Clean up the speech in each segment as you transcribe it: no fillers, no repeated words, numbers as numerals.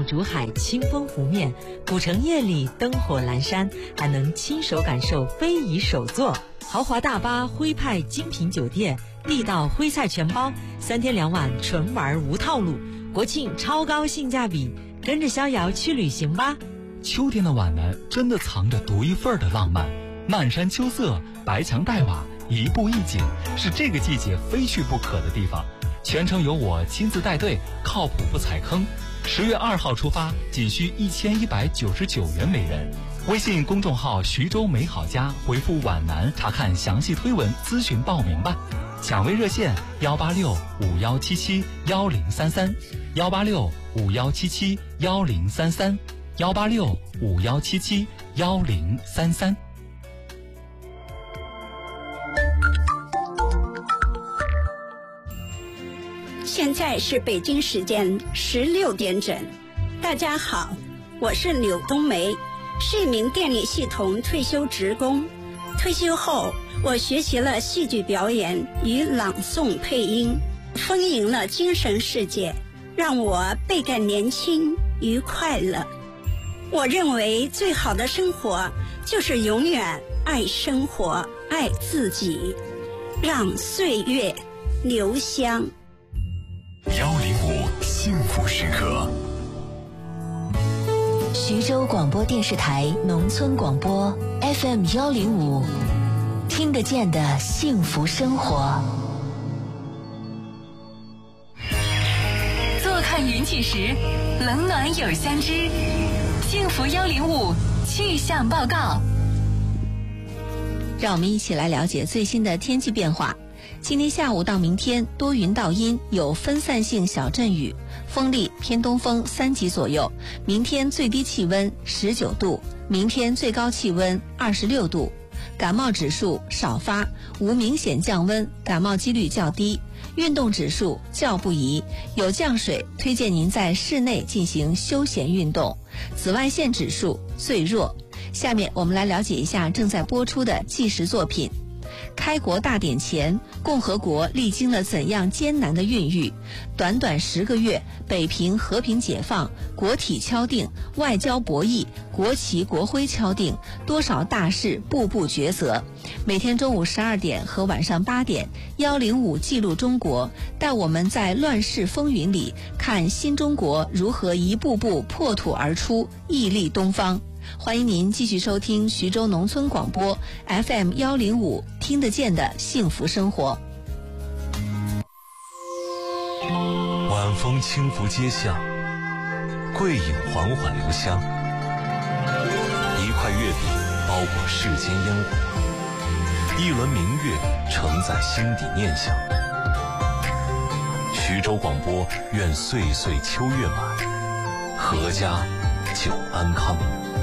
母竹海清风拂面，古城夜里灯火阑珊，还能亲手感受非遗手作。豪华大巴、徽派精品酒店、地道徽菜全包，3天2晚纯玩无套路，国庆超高性价比，跟着逍遥去旅行吧。 秋天的皖南真的藏着独一份的浪漫，漫山秋色，白墙黛瓦，一步一景，是这个季节非去不可的地方。全程由我亲自带队，靠谱不踩坑。10月2号出发，仅需1199元每人。微信公众号徐州美好家回复皖南查看详细推文咨询报名吧。抢位热线18651771033 18651771033 18651771033。 现在是北京时间16点整。大家好，我是柳冬梅，是一名电力系统退休职工。退休后，我学习了戏剧表演与朗诵配音，丰盈了精神世界，让我倍感年轻与快乐。我认为最好的生活就是永远爱生活，爱自己，让岁月留香。 105幸福时刻， 徐州广播电视台农村广播 FM 105，听得见的幸福生活。 坐看云起时，冷暖有相知。幸福105气象报告。 让我们一起来了解最新的天气变化。今天下午到明天多云到阴，有分散性小阵雨，风力偏东风3级左右。明天最低气温19度，明天最高气温26度。感冒指数少发，无明显降温，感冒几率较低。运动指数较不宜，有降水，推荐您在室内进行休闲运动。紫外线指数最弱。下面我们来了解一下正在播出的纪实作品。开国大典前，共和国历经了怎样艰难的孕育？短短10个月，北平和平解放，国体敲定，外交博弈，国旗国徽敲定，多少大事步步抉择。每天中午12点和晚上8点，105记录中国，带我们在乱世风云里看新中国如何一步步破土而出，屹立东方。欢迎您继续收听徐州农村广播 FM 105，听得见的幸福生活。 晚风轻拂街巷，桂影缓缓留香，一块月饼包裹世间烟火，一轮明月承载心底念想。徐州广播愿岁岁秋月满，阖家久安康。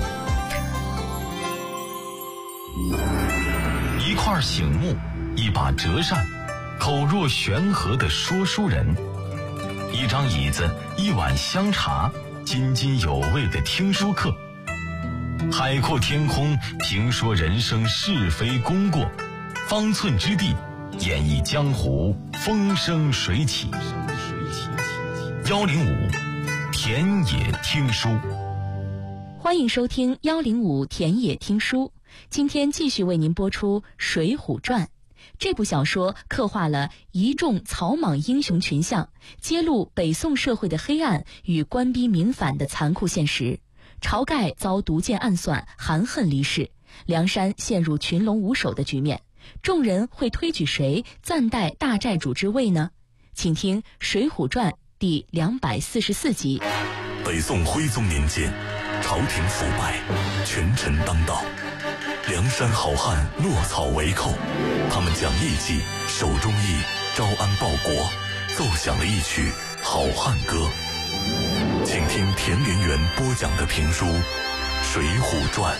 一块醒目，一把折扇，口若悬河的说书人，一张椅子，一碗香茶，津津有味的听书课。海阔天空，评说人生是非功过，方寸之地，演绎江湖风生水起。105田野听书， 欢迎收听105田野听书。今天继续为您播出《水浒传》。这部小说刻画了一众草莽英雄群像，揭露北宋社会的黑暗与官逼民反的残酷现实。晁盖遭毒箭暗算，含恨离世，梁山陷入群龙无首的局面。众人会推举谁暂代大寨主之位呢？请听《水浒传》第244集。 北宋徽宗年间，朝廷腐败，权臣当道，梁山好汉落草为寇，他们讲义气，守忠义，招安报国，奏响了一曲好汉歌。请听田连元播讲的评书《水浒传》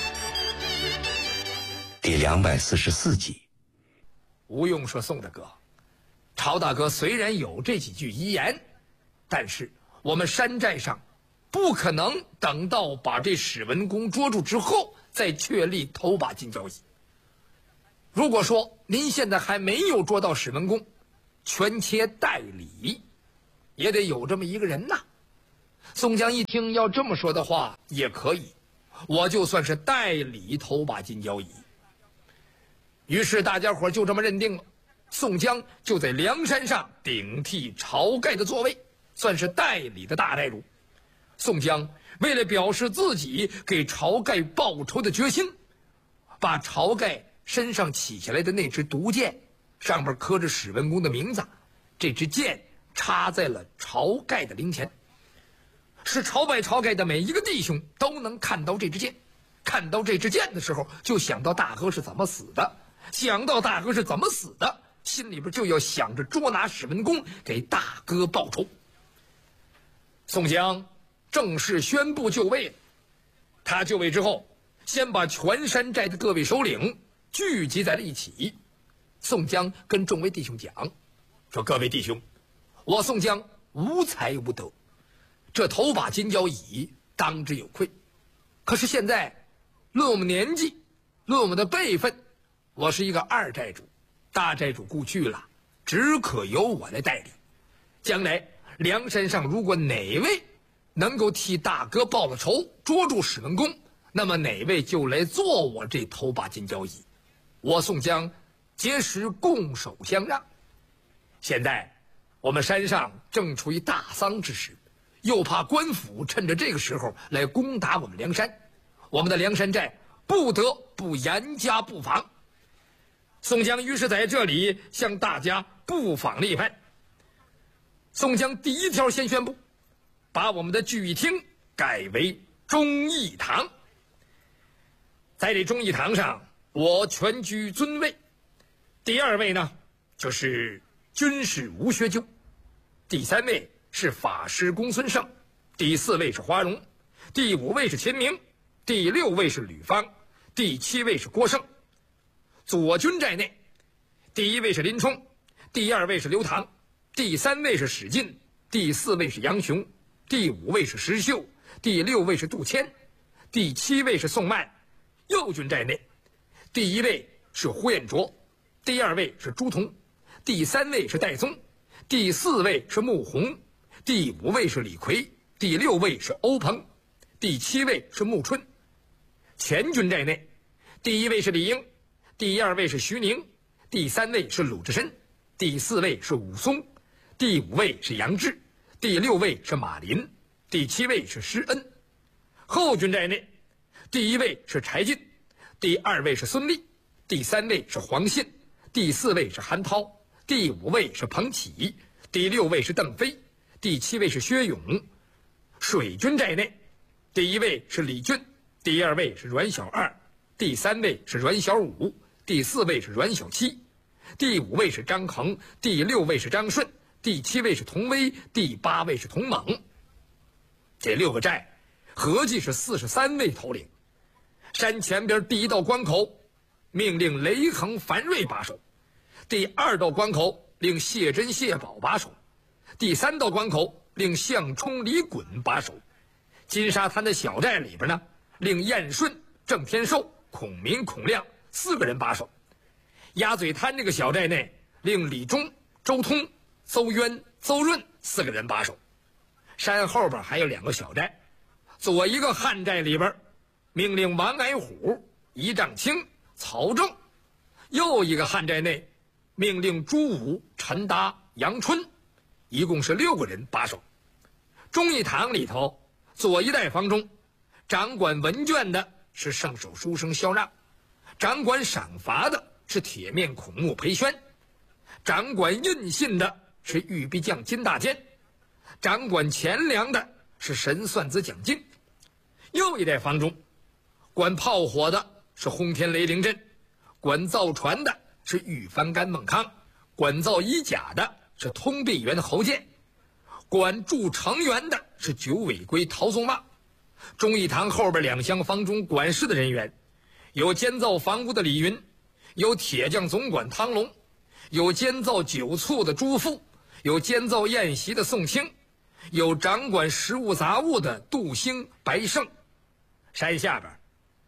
第244集。 吴用说：“宋大哥，晁大哥虽然有这几句遗言，但是我们山寨上不可能等到把这史文恭捉住之后再确立头把进交椅。如果说您现在还没有捉到史文恭，权且代理，也得有这么一个人呐。 宋江一听要这么说的话，也可以，我就算是代理头把金交椅。于是大家伙就这么认定了，宋江就在梁山上顶替晁盖的座位，算是代理的大寨主。宋江为了表示自己给晁盖报仇的决心，把晁盖身上起下来的那支毒箭，上面刻着史文恭的名字，这支箭插在了晁盖的灵前，使朝拜晁盖的每一个弟兄都能看到这支箭。看到这支箭的时候，就想到大哥是怎么死的，想到大哥是怎么死的，心里边就要想着捉拿史文恭，给大哥报仇。宋江正式宣布就位了。他就位之后，先把全山寨的各位首领聚集在了一起。宋江跟众位弟兄讲说：“各位弟兄，我宋江无才无德，这头把金交椅当之有愧。可是现在论我们年纪，论我们的辈分，我是一个二寨主，大寨主故去了，只可由我来代理。将来梁山上如果哪位能够替大哥报了仇，捉住史文恭，那么哪位就来做我这头把金交椅。我宋江届时拱手相让。现在我们山上正处于大丧之时，又怕官府趁着这个时候来攻打我们梁山，我们的梁山寨不得不严加布防。宋江于是在这里向大家布防了一番。宋江第一条先宣布，把我们的聚义厅改为忠义堂。在这忠义堂上，我全居尊位。第二位呢，就是军师吴学究；第三位是法师公孙胜；第四位是花荣；第五位是秦明；第六位是吕方；第七位是郭盛。左军寨内，第一位是林冲，第二位是刘唐，第三位是史进，第四位是杨雄，第五位是石秀，第六位是杜迁，第七位是宋曼。右军寨内，第一位是呼延灼，第二位是朱仝，第三位是戴宗，第四位是穆弘，第五位是李逵，第六位是欧鹏，第七位是穆春。前军寨内，第一位是李应，第二位是徐宁，第三位是鲁智深，第四位是武松，第五位是杨志，第六位是马林，第七位是施恩。后军寨内，第一位是柴进，第二位是孙立，第三位是黄信，第四位是韩涛，第五位是彭起，第六位是邓飞，第七位是薛勇。水军寨内，第一位是李俊，第二位是阮小二，第三位是阮小五，第四位是阮小七，第五位是张衡，第六位是张顺，第七位是童威，第八位是童猛。这六个寨合计是43位头领。山前边第一道关口命令雷横、樊瑞把守，第二道关口令谢珍、谢宝把守，第三道关口令项冲、李衮把守。金沙滩的小寨里边呢，令燕顺、郑天寿、孔明、孔亮4个人把守。鸭嘴滩这个小寨内，令李忠、周通、邹渊、邹润4个人把守。山后边还有2个小寨，左一个汉寨里边命令王矮虎、一丈青、曹正；右一个汉寨内命令朱武、陈达、杨春，一共是6个人把守。忠义堂里头，左一代房中，掌管文卷的是圣手书生萧让，掌管赏罚的是铁面孔目裴宣，掌管印信的是玉壁将金大坚，掌管钱粮的是神算子蒋进。右一代房中，管炮火的是轰天雷凌阵，管造船的是玉帆干孟康，管造衣甲的是通臂猿侯健，管筑城垣的是九尾龟陶宗旺。忠义堂后边2厢房中管事的人员，有监造房屋的李云，有铁匠总管汤龙，有监造酒醋的朱富，有监造宴席的宋清，有掌管食物杂物的杜兴、白胜。山下边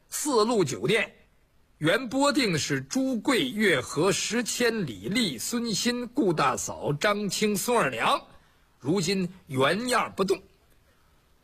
4路酒店原拨定的是朱贵、岳和、石谦、李立、孙新、顾大嫂、张青、孙二娘，如今原样不动。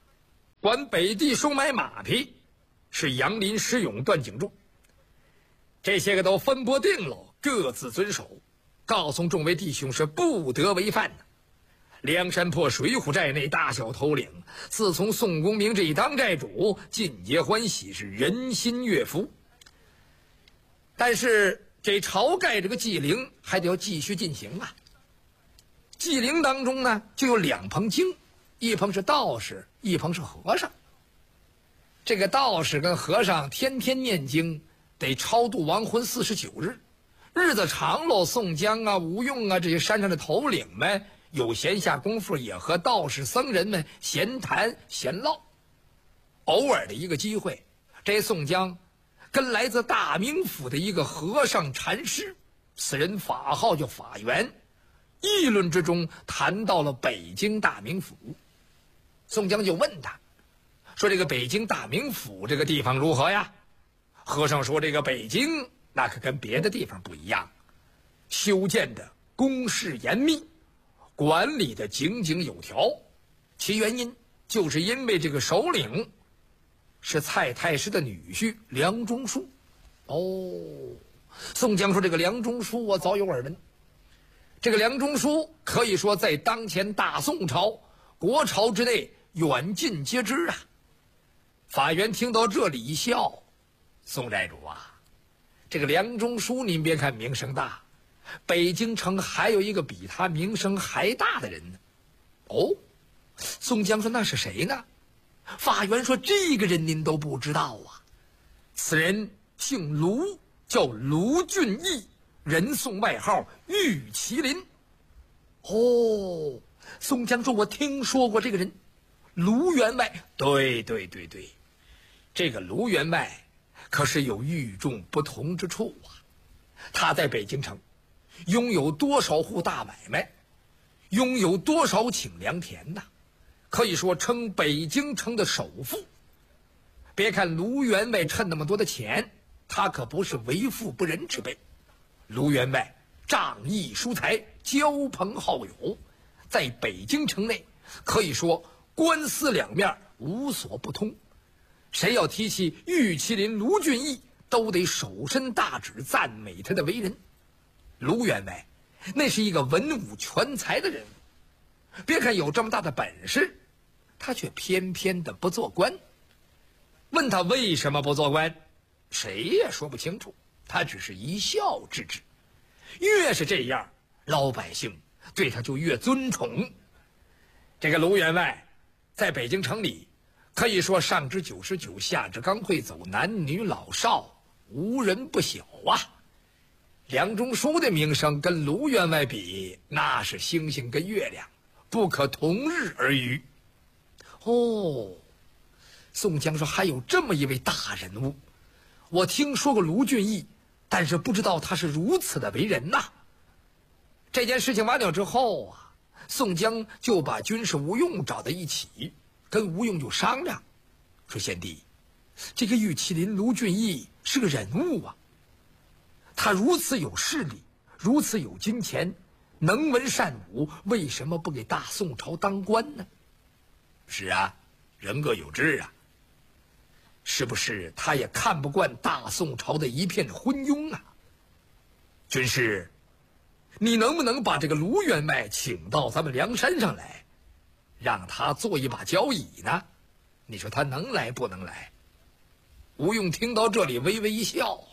管北地收买马匹是杨林、石勇、段景柱。这些个都分拨定了，各自遵守，告诉众位弟兄是不得违犯的。梁山泊水浒寨内大小头领，自从宋公明这一当寨主，尽皆欢喜，是人心悦服。但是这晁盖这个祭陵还得要继续进行啊。祭陵当中呢，就有2棚经，一棚是道士，一棚是和尚。这个道士跟和尚天天念经，得超度亡魂49日，日子长了，宋江啊、吴用啊这些山上的头领们有闲暇功夫，也和道士僧人们闲谈闲唠。偶尔的一个机会，这宋江跟来自大名府的一个和尚禅师，此人法号叫法源，议论之中谈到了北京大名府。宋江就问他说，这个北京大名府这个地方如何呀？和尚说，这个北京那可跟别的地方不一样，修建的工事严密，管理的井井有条。其原因就是因为这个首领是蔡太师的女婿梁中书。宋江说，这个梁中书我早有耳闻。这个梁中书可以说在当前大宋朝国朝之内远近皆知啊。法源听到这里一笑，宋寨主啊，这个梁中书您别看名声大，北京城还有一个比他名声还大的人呢。宋江说，那是谁呢？法源说，这个人您都不知道啊。此人姓卢，叫卢俊义，人送外号玉麒麟。宋江说，我听说过这个人，卢员外。对，这个卢员外可是有与众不同之处啊。他在北京城拥有多少户大买卖，拥有多少顷良田呐，可以说称北京城的首富。别看卢员外趁那么多的钱，他可不是为富不仁之辈。卢员外仗义疏财，交朋好友，在北京城内可以说官司两面无所不通。谁要提起玉麒麟卢俊义，都得手伸大指赞美他的为人。卢员外那是一个文武全才的人物，别看有这么大的本事，他却偏偏的不做官。问他为什么不做官，谁也说不清楚，他只是一笑置之。越是这样，老百姓对他就越尊崇。这个卢员外在北京城里可以说上至99，下至刚会走，男女老少无人不晓啊。梁中书的名声跟卢员外比，那是星星跟月亮，不可同日而语。宋江说，还有这么一位大人物，我听说过卢俊义，但是不知道他是如此的为人呐。这件事情完了之后啊，宋江就把军师吴用找在一起，跟吴用就商量说，贤弟，这个玉麒麟卢俊义是个人物啊，他如此有势力，如此有金钱，能文善武，为什么不给大宋朝当官呢？是啊，人各有志啊。是不是他也看不惯大宋朝的一片昏庸啊？军师，你能不能把这个卢员外请到咱们梁山上来，让他做一把交椅呢？你说他能来不能来？吴用听到这里微微一笑，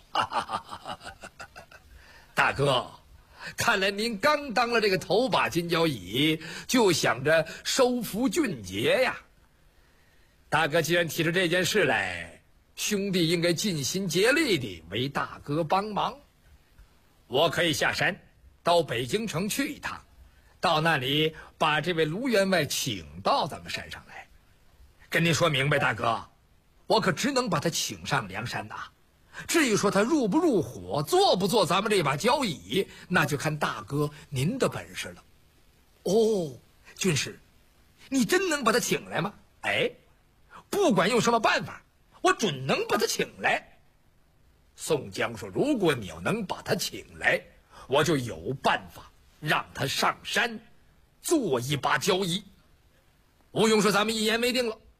大哥，看来您刚当了这个头把金交椅，就想着收服俊杰呀。大哥既然提出这件事来，兄弟应该尽心竭力的为大哥帮忙。我可以下山到北京城去一趟，到那里把这位卢员外请到咱们山上来。跟您说明白，大哥，我可只能把他请上梁山呐。至于说他入不入伙，做不做咱们这把交椅，那就看大哥您的本事了。军师，你真能把他请来吗？不管用什么办法，我准能把他请来。宋江说，如果你要能把他请来，我就有办法让他上山做一把交椅。吴用说，咱们一言为定了。